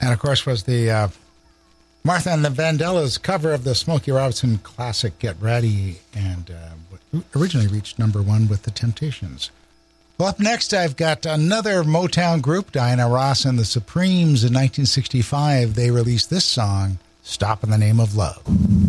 And, of course, was the Martha and the Vandellas cover of the Smokey Robinson classic Get Ready, and originally reached number one with the Temptations. Well, up next, I've got another Motown group, Diana Ross and the Supremes. In 1965, they released this song, Stop in the Name of Love.